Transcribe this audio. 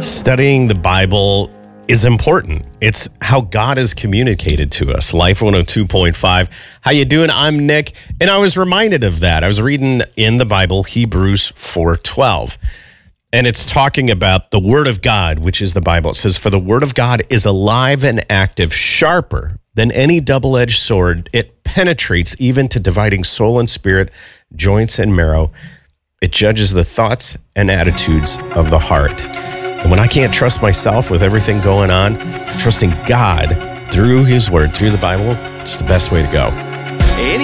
Studying the Bible is important. It's how God has communicated to us. Life 102.5. How you doing? I'm Nick, and I was reminded of that. I was reading in the Bible, Hebrews 4:12, and it's talking about the Word of God, which is the Bible. It says, "For the Word of God is alive and active, sharper than any double-edged sword. It penetrates even to dividing soul and spirit, joints and marrow. It judges the thoughts and attitudes of the heart." And when I can't trust myself with everything going on, trusting God through His Word, through the Bible, it's the best way to go.